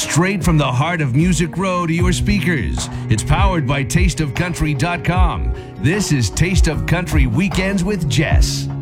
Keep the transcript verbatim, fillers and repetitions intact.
straight from the heart of Music Row to your speakers. It's powered by taste of country dot com. This is Taste of Country Weekends with Jess.